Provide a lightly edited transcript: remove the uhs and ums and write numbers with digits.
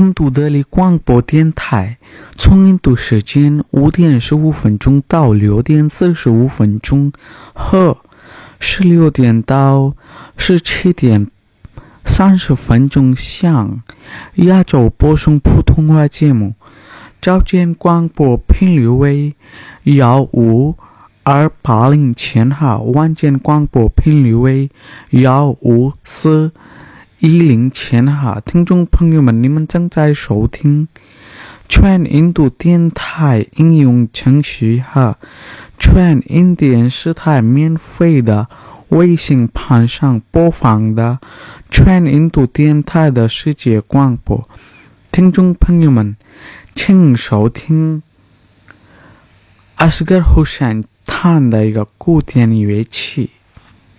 印度德里广播电台，从印度时间5点15分钟到6点45分钟和16点到17点30分钟向亚洲播送普通话节目。早间广播频率为15280千赫，晚间广播频率为15410千赫。听众朋友们，你们正在收听全印度电台应用程序和全印电视台免费的微信盘上播放的全印度电台的世界广播。听众朋友们，请收听阿斯格尔·胡山弹的一个古典乐器。